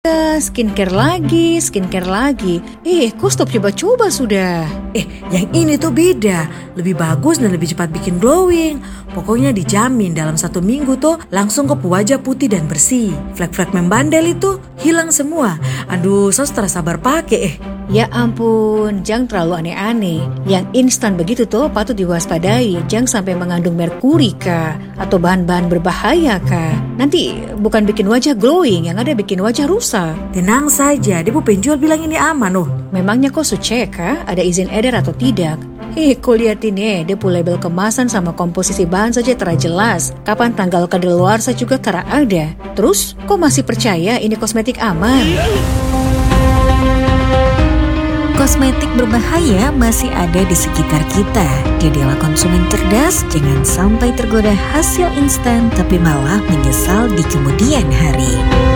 Skincare lagi. Kok stop coba-coba sudah? Yang ini tuh beda. Lebih bagus dan lebih cepat bikin glowing. Pokoknya dijamin dalam 1 minggu tuh langsung ke wajah putih dan bersih. Flek-flek membandel itu hilang semua. Aduh, saya sudah sabar pakai. Ya ampun, jangan terlalu aneh-aneh. Yang instan begitu tuh patut diwaspadai. Jangan sampai mengandung merkuri kah? Atau bahan-bahan berbahaya kah? Nanti bukan bikin wajah glowing, yang ada bikin wajah rusak. Tenang saja, dia penjual bilang ini aman. Memangnya kok cek kah? Ada izin edar atau tidak? Kok liatin dia punya label kemasan sama komposisi bahan saja tera jelas. Kapan tanggal kadaluarsa juga tera ada. Terus, kok masih percaya ini kosmetik aman? Kosmetik berbahaya masih ada di sekitar kita. Jadilah konsumen cerdas, jangan sampai tergoda hasil instan tapi malah menyesal di kemudian hari.